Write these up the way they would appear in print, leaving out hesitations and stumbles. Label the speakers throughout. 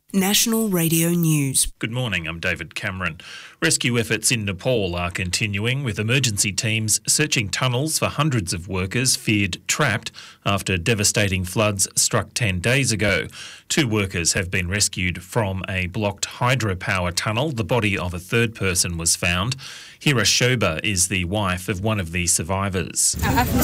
Speaker 1: National Radio News.
Speaker 2: Good morning, I'm David Cameron. Rescue efforts in Nepal are continuing, with emergency teams searching tunnels for hundreds of workers feared trapped after devastating floods struck 10 days ago. 2 workers have been rescued from a blocked hydropower tunnel. The body of a third person was found. Hira Shoba is the wife of one of the survivors.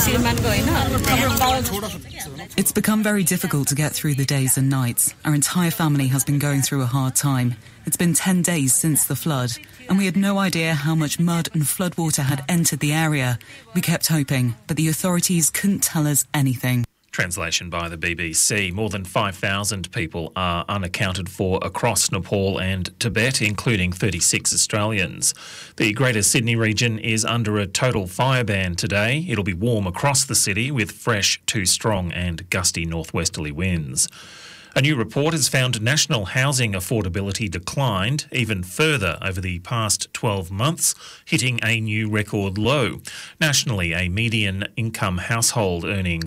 Speaker 3: It's become very difficult to get through the days and nights. Our entire family has been going through a hard time. It's been 10 days since the flood, and we had no idea how much mud and floodwater had entered the area. We kept hoping, but the authorities couldn't tell us anything.
Speaker 2: Translation by the BBC. More than 5,000 people are unaccounted for across Nepal and Tibet, including 36 Australians. The Greater Sydney region is under a total fire ban today. It'll be warm across the city with fresh to strong and gusty northwesterly winds. A new report has found national housing affordability declined even further over the past 12 months, hitting a new record low. Nationally, a median income household earning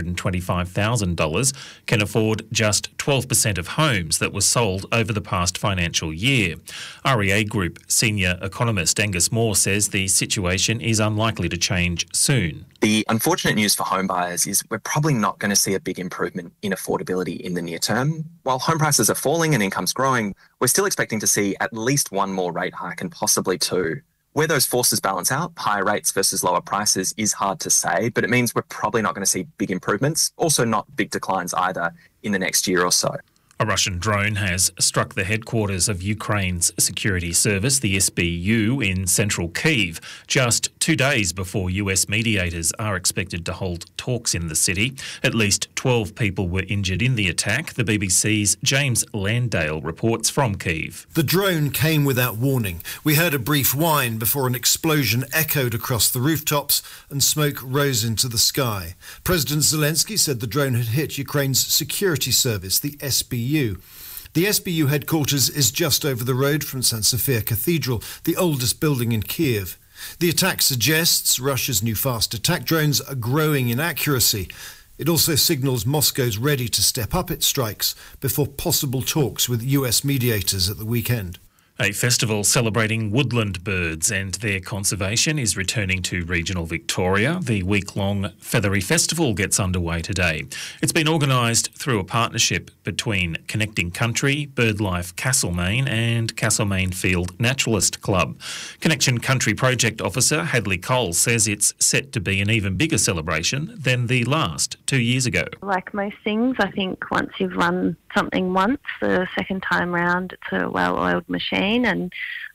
Speaker 2: $125,000 can afford just 12% of homes that were sold over the past financial year. REA Group senior economist Angus Moore says the situation is unlikely to change soon.
Speaker 4: The unfortunate news for home buyers is we're probably not going to see a big improvement in affordability in the near term. While home prices are falling and income's growing, we're still expecting to see at least one more rate hike and possibly 2. Where those forces balance out, higher rates versus lower prices, is hard to say, but it means we're probably not going to see big improvements, also not big declines either in the next year or so.
Speaker 2: A Russian drone has struck the headquarters of Ukraine's security service, the SBU, in central Kyiv, just 2 days before US mediators are expected to hold talks in the city. At least 12 people were injured in the attack. The BBC's James Landale reports from Kyiv.
Speaker 5: The drone came without warning. We heard a brief whine before an explosion echoed across the rooftops and smoke rose into the sky. President Zelensky said the drone had hit Ukraine's security service, the SBU. The SBU headquarters is just over the road from St. Sophia Cathedral, the oldest building in Kyiv. The attack suggests Russia's new fast attack drones are growing in accuracy. It also signals Moscow's ready to step up its strikes before possible talks with US mediators at the weekend.
Speaker 2: A festival celebrating woodland birds and their conservation is returning to regional Victoria. The week-long Feathery Festival gets underway today. It's been organised through a partnership between Connecting Country, BirdLife Castlemaine and Castlemaine Field Naturalist Club. Connection Country Project Officer Hadley Cole says it's set to be an even bigger celebration than the last 2 years ago.
Speaker 6: Like most things, I think once you've run something once, the second time round it's a well-oiled machine. And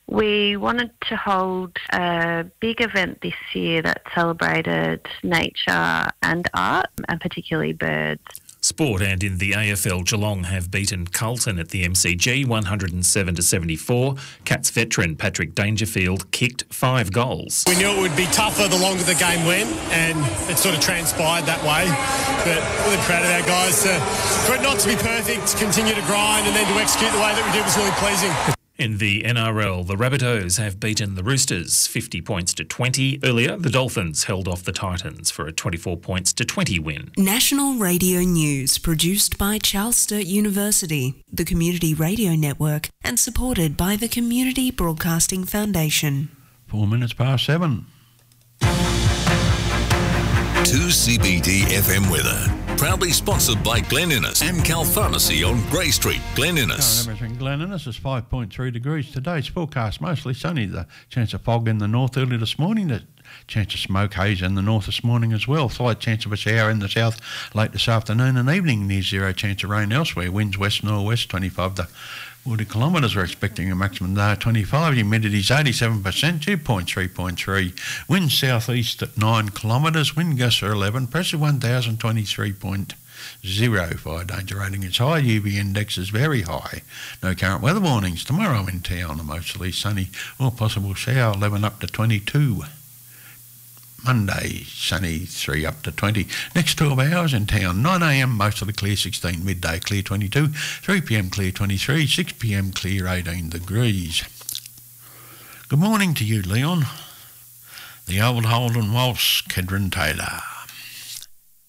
Speaker 6: we wanted to hold a big event this year that celebrated nature and art, and particularly birds.
Speaker 2: Sport, and in the AFL, Geelong have beaten Carlton at the MCG 107-74. Cats veteran Patrick Dangerfield kicked 5 goals.
Speaker 7: We knew it would be tougher the longer the game went, and it sort of transpired that way. But really proud of our guys for it not to be perfect, to continue to grind, and then to execute the way that we did was really pleasing.
Speaker 2: In the NRL, the Rabbitohs have beaten the Roosters 50 points to 20. Earlier, the Dolphins held off the Titans for a 24 points to 20 win.
Speaker 1: National Radio News, produced by Charles Sturt University, the Community Radio Network, and supported by the Community Broadcasting Foundation.
Speaker 8: 4 minutes past 7.
Speaker 9: 2CBD FM weather. Proudly sponsored by Glen Innes and Cal Pharmacy on Grey Street, Glen Innes.
Speaker 8: Glen Innes is 5.3 degrees today. It's forecast mostly sunny. The chance of fog in the north early this morning. The chance of smoke haze in the north this morning as well. Slight chance of a shower in the south late this afternoon and evening. Near zero chance of rain elsewhere. Winds west-northwest 25 to 40 kilometres. We're expecting a maximum there 25. Humidity is 87%, 3.3. Wind southeast at 9 kilometres. Wind gusts are 11. Pressure 1023.0. Fire danger rating is high. UV index is very high. No current weather warnings. Tomorrow in town, mostly sunny or possible shower, 11 up to 22. Monday, sunny, 3 up to 20. Next 12 hours in town, 9 a.m, mostly clear 16, midday clear 22, 3 p.m, clear 23, 6 p.m, clear 18 degrees. Good morning to you, Leon. The old Holden Waltz, Kedron Taylor.